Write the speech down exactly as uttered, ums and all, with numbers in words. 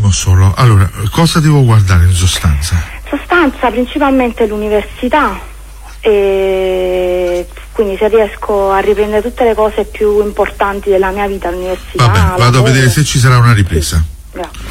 attimo solo, allora, cosa devo guardare in sostanza? In sostanza principalmente l'università, e quindi se riesco a riprendere tutte le cose più importanti della mia vita all'università. Vabbè, vado a vedere se ci sarà una ripresa. Sì. Grazie.